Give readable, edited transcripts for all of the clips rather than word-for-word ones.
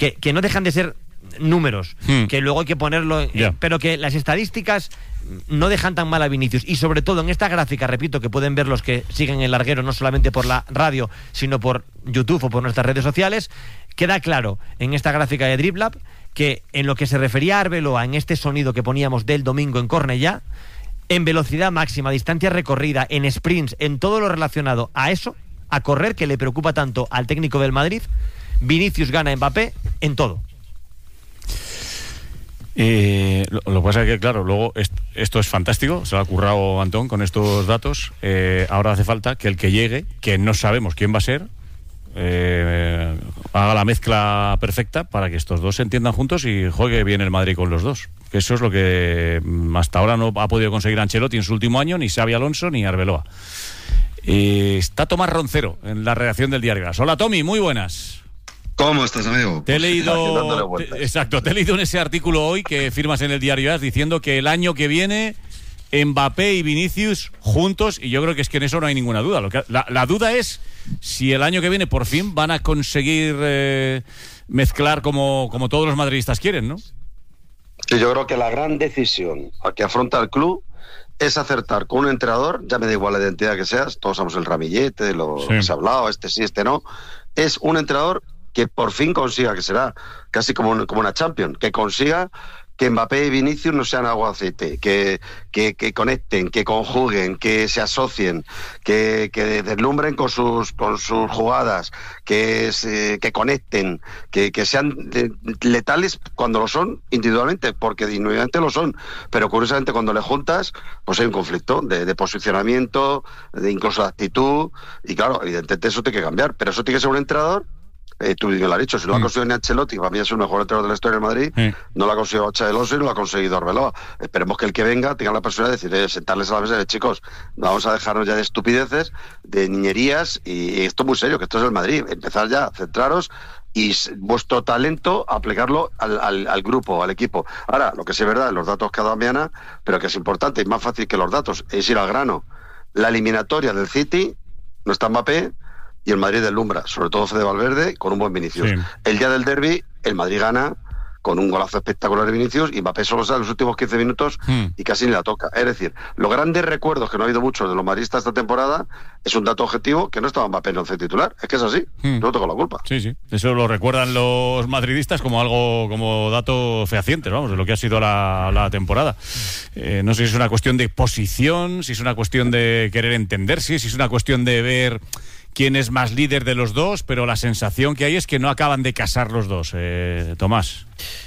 que no dejan de ser números, que luego hay que ponerlo, pero que las estadísticas no dejan tan mal a Vinicius, y sobre todo en esta gráfica, repito, que pueden ver los que siguen el larguero no solamente por la radio, sino por YouTube o por nuestras redes sociales, queda claro en esta gráfica de DribLab que en lo que se refería a Arbeloa, en este sonido que poníamos del domingo en Cornellá, en velocidad máxima, distancia recorrida, en sprints, en todo lo relacionado a eso, a correr, que le preocupa tanto al técnico del Madrid, Vinicius gana a Mbappé en todo. Lo que pasa es que, claro, luego esto es fantástico, se lo ha currado Antón con estos datos. Ahora hace falta que el que llegue, que no sabemos quién va a ser, haga la mezcla perfecta para que estos dos se entiendan juntos y juegue bien el Madrid con los dos. Que eso es lo que hasta ahora no ha podido conseguir Ancelotti en su último año, ni Xabi Alonso ni Arbeloa. Está Tomás Roncero en la redacción del Diario AS. Hola, Tommy, muy buenas. ¿Cómo estás, amigo? Te he leído en ese artículo hoy que firmas en el Diario AS diciendo que el año que viene Mbappé y Vinicius juntos, y yo creo que es que en eso no hay ninguna duda. La duda es si el año que viene por fin van a conseguir mezclar como todos los madridistas quieren, ¿no? Sí, yo creo que la gran decisión a que afronta el club es acertar con un entrenador, ya me da igual la identidad que seas, todos somos el ramillete, lo que se ha hablado, este sí, este no, es un entrenador que por fin consiga, que será casi como una Champions, que consiga que Mbappé y Vinicius no sean agua aceite, que conecten, que conjuguen, que se asocien, que deslumbren con sus jugadas, que conecten, que sean letales cuando lo son individualmente, porque individualmente lo son, pero curiosamente cuando le juntas, pues hay un conflicto de posicionamiento, de incluso de actitud, y claro, evidentemente eso tiene que cambiar, pero eso tiene que ser un entrenador. Tú me lo has dicho, si lo ha conseguido ni Ancelotti, para mí es el mejor entrenador de la historia del Madrid, no lo ha conseguido Xabi Alonso y no lo ha conseguido Arbeloa. Esperemos que el que venga tenga la personalidad de decir, sentarles a la mesa de chicos, vamos a dejarnos ya de estupideces, de niñerías, y esto es muy serio, que esto es el Madrid, empezar ya, centraros y vuestro talento aplicarlo al grupo, al equipo. Ahora, lo que sí es verdad, los datos que ha dado Miana, pero que es importante y más fácil que los datos, es ir al grano. La eliminatoria del City no está Mbappé, y el Madrid deslumbra, sobre todo Fede Valverde, con un buen Vinicius. Sí. El día del derbi, el Madrid gana con un golazo espectacular de Vinicius, y Mbappé solo sale en los últimos 15 minutos y casi ni la toca. Es decir, los grandes recuerdos, que no ha habido muchos de los madridistas esta temporada, es un dato objetivo que no estaba Mbappé en el 11 titular. Es que es así, no tengo la culpa. Sí, eso lo recuerdan los madridistas como dato fehaciente, vamos, de lo que ha sido la temporada. No sé si es una cuestión de posición, si es una cuestión de querer entenderse, si es una cuestión de ver quién es más líder de los dos, pero la sensación que hay es que no acaban de casar los dos, Tomás.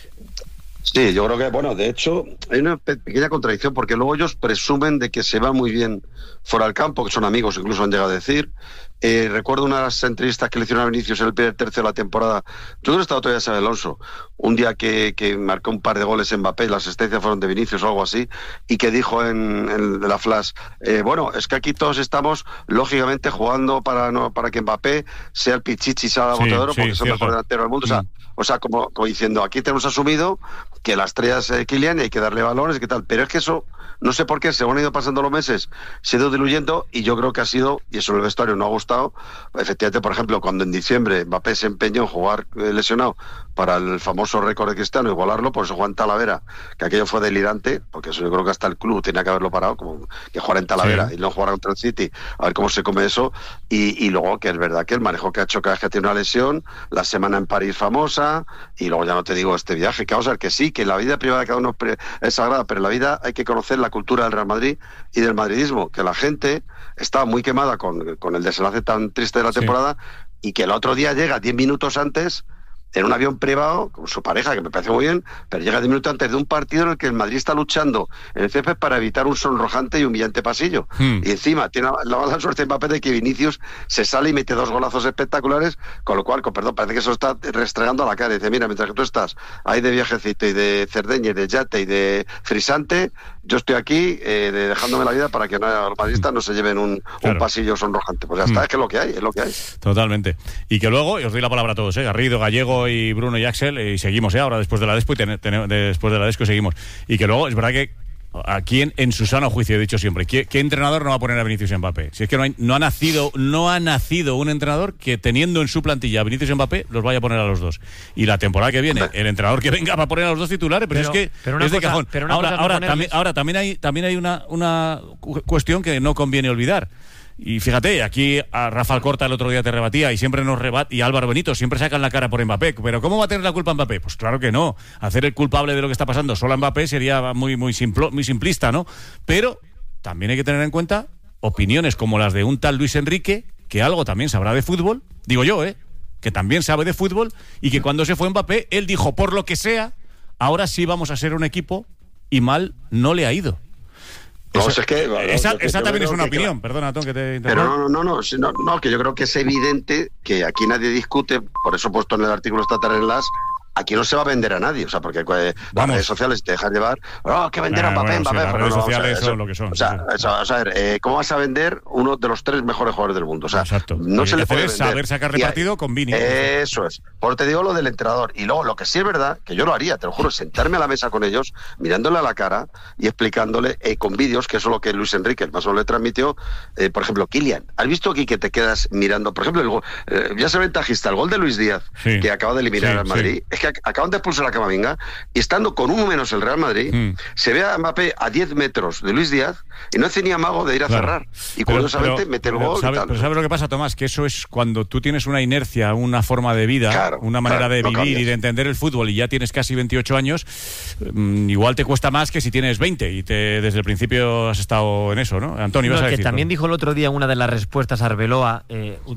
Sí, yo creo que, bueno, de hecho, hay una pequeña contradicción, porque luego ellos presumen de que se va muy bien fuera del campo, que son amigos, incluso han llegado a decir. Recuerdo una de las entrevistas que le hicieron a Vinicius en el primer tercio de la temporada. Yo creo que estaba todavía Xabi Alonso, un día que marcó un par de goles en Mbappé, las asistencias fueron de Vinicius o algo así, y que dijo de la Flash, bueno, es que aquí todos estamos lógicamente jugando para que Mbappé sea el pichichi, sea el botador, porque es el mejor delantero del mundo. O sea, como diciendo, aquí tenemos asumido que la estrella es Kylian y hay que darle balones y qué tal, pero es que eso, no sé por qué, según han ido pasando los meses, se ha ido diluyendo, y yo creo que ha sido, y eso en el vestuario no ha gustado, efectivamente, por ejemplo, cuando en diciembre Mbappé se empeñó en jugar lesionado para el famoso récord de Cristiano, igualarlo, por eso Juan Talavera, que aquello fue delirante, porque eso yo creo que hasta el club tenía que haberlo parado, como que jugar en Talavera y no jugar contra el City, a ver cómo se come eso, y luego que es verdad que el manejo que ha hecho cada vez que tiene una lesión, la semana en París famosa, y luego ya no te digo este viaje, que vamos a ver que sí, que la vida privada de cada uno es sagrada, pero en la vida hay que conocer la cultura del Real Madrid y del madridismo, que la gente está muy quemada con el desenlace tan triste de la temporada, y que el otro día llega 10 minutos antes en un avión privado con su pareja, que me parece muy bien, pero llega 10 minutos antes de un partido en el que el Madrid está luchando en el césped para evitar un sonrojante y humillante pasillo. Y encima tiene la mala suerte Mbappé de que Vinicius se sale y mete 2 golazos espectaculares, con lo cual, perdón, parece que eso está restregando a la cara. Y dice, mira, mientras que tú estás ahí de viajecito y de Cerdeña y de yate y de frisante, yo estoy aquí dejándome la vida para que los madridistas no se lleven un pasillo sonrojante. Pues ya está, es que es lo que hay, Totalmente. Y que luego, y os doy la palabra a todos, Garrido, Gallego y Bruno y Axel, y seguimos ahora después de la Despo, después de la Desco seguimos. Y que luego es verdad que aquí en su sano juicio, he dicho siempre, ¿qué entrenador no va a poner a Vinicius y Mbappé? Si es que no ha nacido un entrenador que teniendo en su plantilla a Vinicius y Mbappé los vaya a poner a los dos. Y la temporada que viene, el entrenador que venga va a poner a los dos titulares, pero es que es de cajón. Ahora también hay una cuestión que no conviene olvidar. Y fíjate, aquí a Rafa Alcorta el otro día te rebatía y siempre nos rebate, y Álvaro Benito siempre sacan la cara por Mbappé, pero ¿cómo va a tener la culpa Mbappé? Pues claro que no. Hacer el culpable de lo que está pasando solo a Mbappé sería muy simplista, ¿no? Pero también hay que tener en cuenta opiniones como las de un tal Luis Enrique, que algo también sabrá de fútbol, digo yo, que también sabe de fútbol, y que cuando se fue Mbappé, él dijo, por lo que sea, ahora sí vamos a ser un equipo, y mal no le ha ido. Esa también es una opinión, perdona, Tom, que te interrumpo. Pero no, que yo creo que es evidente que aquí nadie discute, por eso he puesto en el artículo estatal enlace, aquí no se va a vender a nadie, o sea, porque las redes sociales te dejan llevar, que vender a Mbappé, Mbappé. Las redes sociales son lo que son. O sea, a ver, ¿cómo vas a vender uno de los 3 mejores jugadores del mundo? O sea, exacto. No se le puede vender. Saber sacar repartido con Vini. Eso es. Por te digo lo del entrenador. Y luego, lo que sí es verdad, que yo lo haría, te lo juro, sentarme a la mesa con ellos, mirándole a la cara y explicándole con vídeos, que eso es lo que Luis Enrique más o menos le transmitió, por ejemplo, Kylian. ¿Has visto aquí que te quedas mirando? Por ejemplo, el gol, ya se ventajista, el gol de Luis Díaz, que acaba de eliminar al Madrid. Es que acaban de expulsar a Camavinga y estando con uno menos el Real Madrid, se ve a Mbappé a 10 metros de Luis Díaz y no hace ni amago de ir a cerrar. Y curiosamente mete el gol. Pero ¿sabes lo que pasa, Tomás? Que eso es cuando tú tienes una inercia, una forma de vida, una manera de vivir y de entender el fútbol, y ya tienes casi 28 años, igual te cuesta más que si tienes 20 y desde el principio has estado en eso, ¿no? Antonio, ibas a decir. Que también dijo el otro día en una de las respuestas a Arbeloa,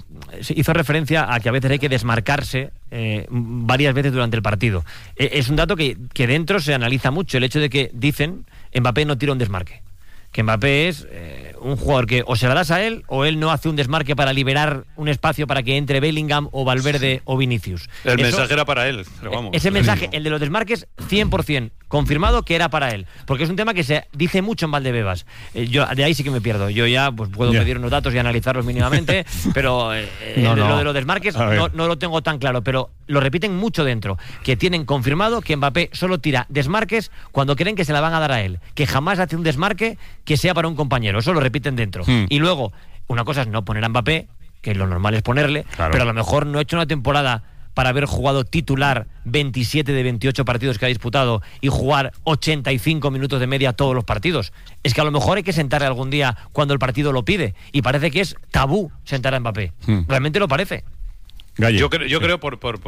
hizo referencia a que a veces hay que desmarcarse varias veces durante el partido. Es un dato que dentro se analiza mucho, el hecho de que dicen Mbappé no tira un desmarque, que Mbappé es un jugador que o se la das a él o él no hace un desmarque para liberar un espacio para que entre Bellingham o Valverde o Vinicius. El mensaje era para él, pero vamos. Ese mensaje, el de los desmarques, 100% confirmado que era para él, porque es un tema que se dice mucho en Valdebebas. Yo de ahí sí que me pierdo. Yo ya pues puedo pedir unos datos y analizarlos mínimamente, pero lo de los desmarques no lo tengo tan claro, pero lo repiten mucho dentro, que tienen confirmado que Mbappé solo tira desmarques cuando creen que se la van a dar a él, que jamás hace un desmarque que sea para un compañero. Eso lo repiten dentro. Y luego, una cosa es no poner a Mbappé, que lo normal es ponerle, pero a lo mejor no ha hecho una temporada para haber jugado titular 27 de 28 partidos que ha disputado y jugar 85 minutos de media todos los partidos. Es que a lo mejor hay que sentarle algún día cuando el partido lo pide, y parece que es tabú sentar a Mbappé. Realmente lo parece. Yo creo,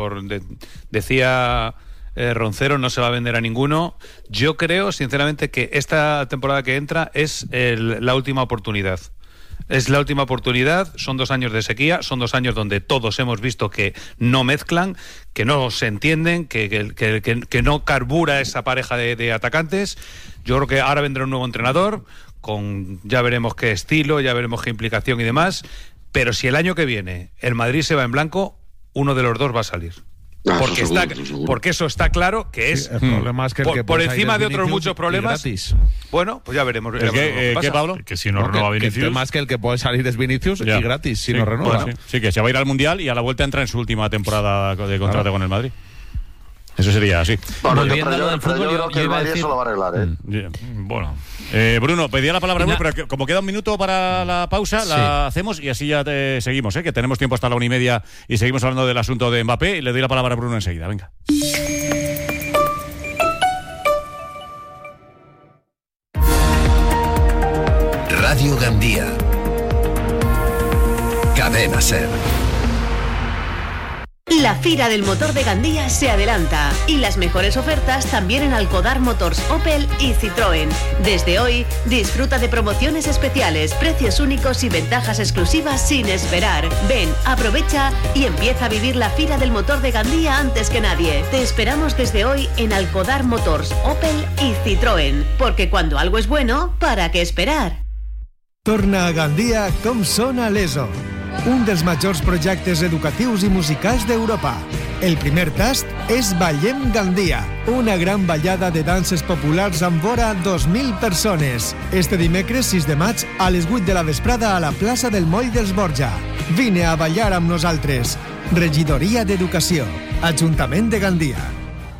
decía Roncero, no se va a vender a ninguno. Yo creo, sinceramente, que esta temporada que entra es la última oportunidad. Es la última oportunidad, son 2 años de sequía, son 2 años donde todos hemos visto que no mezclan, que no se entienden, que no carbura esa pareja de atacantes. Yo creo que ahora vendrá un nuevo entrenador, ya veremos qué estilo, ya veremos qué implicación y demás, pero si el año que viene el Madrid se va en blanco, uno de los dos va a salir. Porque eso está claro que es el problema es que por encima de otros muchos problemas. Bueno, pues ya veremos. ¿Qué, Pablo? Que si no renueva Vinicius. El más que el que puede salir es Vinicius y gratis si no renueva. Bueno, sí, que se va a ir al Mundial y a la vuelta entra en su última temporada de contrato con el Madrid. Eso sería así. Bueno, yo creo que el Madrid eso lo va a arreglar, Bueno. Bruno, pedía la palabra, pero como queda un minuto para la pausa, la hacemos y así ya seguimos, que tenemos tiempo hasta la 1:30 y seguimos hablando del asunto de Mbappé, y le doy la palabra a Bruno enseguida. Venga. Radio Gandía. Cadena SER. La Fira del Motor de Gandía se adelanta y las mejores ofertas también en Alcodar Motors, Opel y Citroën. Desde hoy, disfruta de promociones especiales, precios únicos y ventajas exclusivas sin esperar. Ven, aprovecha y empieza a vivir la Fira del Motor de Gandía antes que nadie. Te esperamos desde hoy en Alcodar Motors, Opel y Citroën, porque cuando algo es bueno, ¿para qué esperar? Torna a Gandia com sona l'ESO, un dels majors projectes educatius i musicals d'Europa. El primer tast és Ballem Gandia, una gran ballada de danses populars amb vora 2.000 persones. Este dimecres 6 de maig a les 8 de la vesprada a la plaça del Moll dels Borja. Vine a ballar amb nosaltres. Regidoria d'Educació, Ajuntament de Gandia.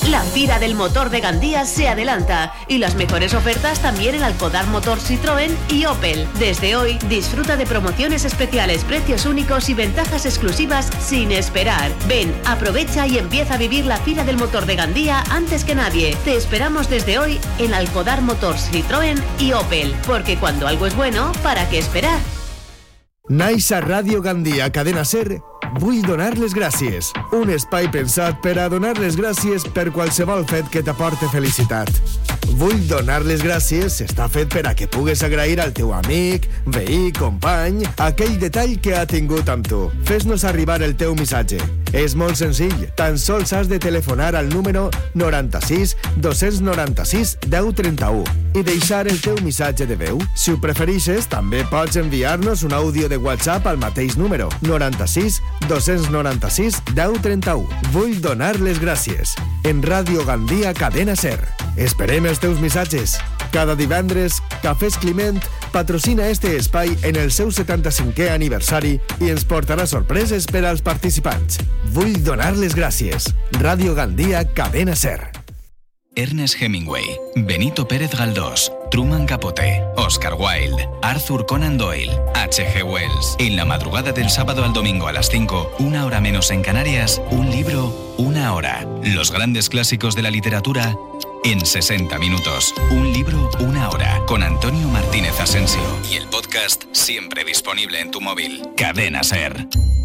La Fira del Motor de Gandía se adelanta y las mejores ofertas también en Alcodar Motors, Citroën y Opel. Desde hoy disfruta de promociones especiales, precios únicos y ventajas exclusivas sin esperar. Ven, aprovecha y empieza a vivir la Fira del Motor de Gandía antes que nadie. Te esperamos desde hoy en Alcodar Motors, Citroën y Opel, porque cuando algo es bueno, ¿para qué esperar? Naix a Ràdio Gandia, Cadena Ser, vull donar les gràcies. Un espai pensat per a donar les gràcies per qualsevol fet que t'aporte felicitat. Vull donar les gràcies està fet per a que pugues agrair al teu amic, veí, company, aquell detall que ha tingut amb tu. Fes-nos arribar el teu missatge. És molt senzill, tan sols has de telefonar al número 96 296 1031 i deixar el teu missatge de veu. Si ho preferixes, també pots enviar-nos un àudio de WhatsApp al mateix número 96 296 1031. Vull donar les gràcies. En Ràdio Gandia, Cadena Ser. Esperem els teus missatges. Cada divendres, Cafès Climent patrocina este espai en el seu 75è aniversari i ens portarà sorpreses per als participants. Vull donar les gràcies. Ràdio Gandia, Cadena Ser. Ernest Hemingway, Benito Pérez Galdós, Truman Capote, Oscar Wilde, Arthur Conan Doyle, H.G. Wells. En la madrugada del sábado al domingo a las 5, 1 hora menos en Canarias, un libro, 1 hora. Los grandes clásicos de la literatura en 60 minutos. Un libro, 1 hora. Con Antonio Martínez Asensio. Y el podcast siempre disponible en tu móvil. Cadena Ser.